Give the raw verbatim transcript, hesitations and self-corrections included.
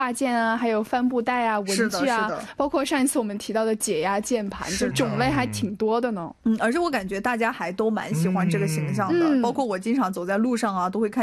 挂件啊，还有帆布袋啊、文具啊，包括上一次我们提到的解压键盘，就种类还挺多的呢。 嗯，而且我感觉大家还都蛮喜欢这个形象的，嗯、包括我经常走在路上啊，都会看